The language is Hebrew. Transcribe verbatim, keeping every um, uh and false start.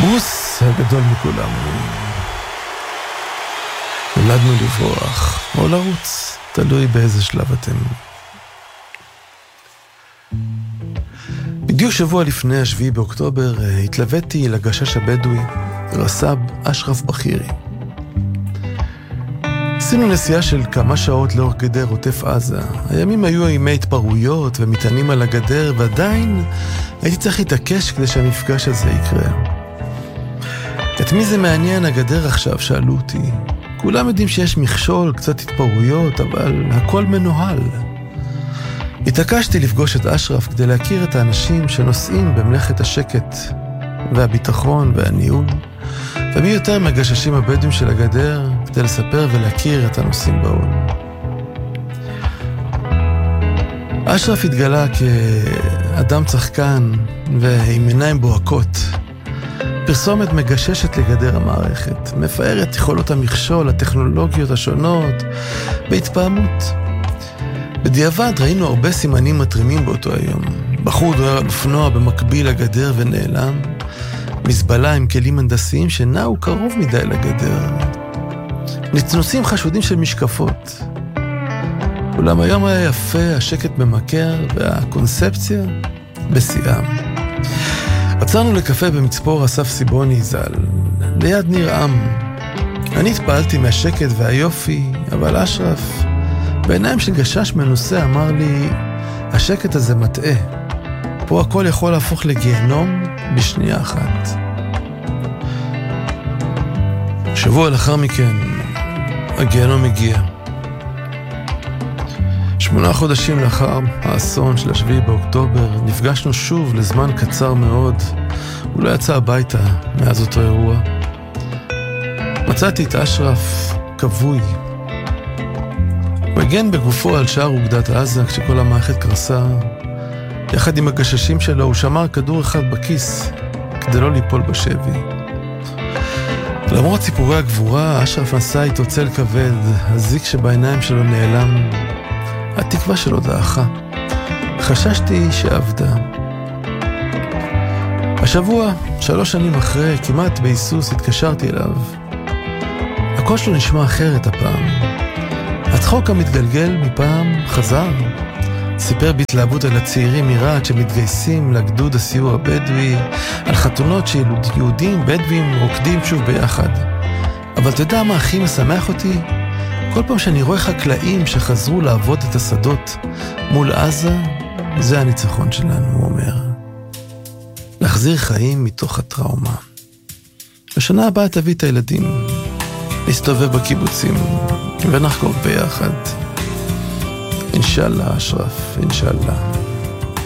ברוס הגדול מכולם. נולדנו לברוח או לרוץ, תלוי באיזה שלב אתם. בדיוק שבוע לפני השביעי באוקטובר התלוויתי לגשש הבדואי, רס"ב אשרף בחירי. עשינו נסיעה של כמה שעות לאורך גדר עוטף עזה. הימים היו ימי התפרעויות ומטענים על הגדר, ועדיין הייתי צריך להתעקש כדי שהמפגש הזה יקרה. את מי זה מעניין הגדר עכשיו? שאלו אותי. כולם יודעים שיש מכשול, קצת התפרעויות, אבל הכל מנוהל. התעקשתי לפגוש את אשרף כדי להכיר את האנשים שנוסעים במלאכת השקט והביטחון והניהול, ומי יותר מהגששים הבדואים של הגדר כדי לספר ולהכיר את הנוסעים בעול. אשרף התגלה כאדם צחקן ועם עיניים בוהקות. פרסומת מגששת לגדר המערכת, מפארת יכולות המכשול, הטכנולוגיות השונות, בהתפעמות. בדיעבד ראינו הרבה סימנים מטרימים באותו היום. בחור דוהר על אופנוע במקביל לגדר ונעלם, מזבלה עם כלים הנדסיים שנעו קרוב מדי לגדר, נצנוצים חשודים של משקפות. אולם היום היה יפה, השקט ממכר והקונספציה בשיאם. עצרנו לקפה במצפור אסף סיבוני ז"ל, ליד ניר עם. אני התפעלתי מהשקט והיופי, אבל אשרף, בעיניים של גשש מנוסה, אמר לי, השקט הזה מטעה. פה הכל יכול להפוך לגיהנום בשנייה אחת. שבוע לאחר מכן, הגיהנום הגיע. שמונה חודשים לאחר האסון של השביעי באוקטובר, נפגשנו שוב לזמן קצר מאוד. הוא לא יצא הביתה מאז אותו אירוע. מצאתי את אשרף כבוי. מגן בגופו על שער אוגדת עזה כשכל המערכת קרסה. יחד עם הגששים שלו הוא שמר כדור אחד בכיס כדי לא ליפול בשבי. למרות סיפורי הגבורה, אשרף נסע איתו צל כבד, הזיק שבעיניים שלו נעלם. התקווה שלו דעכה. חששתי שעבדה. השבוע, שלוש שנים אחרי, כמעט בהיסוס התקשרתי אליו. הקול שלו נשמע אחרת הפעם. הצחוק המתגלגל מפעם חזר. סיפר בהתלהבות על הצעירים מרעת שמתגייסים לגדוד הסיור הבדואי, על חתונות של יהודים בדואים רוקדים שוב ביחד. אבל אתה יודע מה הכי משמח אותי? כל פעם שאני רואה חקלאים שחזרו לעבוד את השדות מול עזה, זה הניצחון שלנו, הוא אומר. להחזיר חיים מתוך הטראומה. בשנה הבאה תביא את הילדים, להסתובב בקיבוצים ונחגוג ביחד. אינשאללה, אשרף, אינשאללה.